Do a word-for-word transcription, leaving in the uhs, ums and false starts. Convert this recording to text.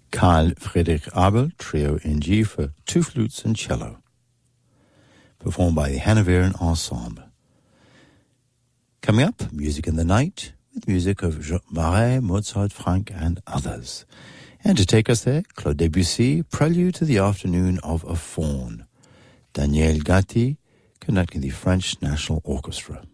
Carl Friedrich Abel Trio in G for two flutes and cello, performed by the Hanoverian Ensemble. Coming up, Music in the Night, with music of Jean Marais, Mozart, Franck, and others. And to take us there, Claude Debussy, Prelude to the Afternoon of a Faun. Daniel Gatti, conducting the French National Orchestra.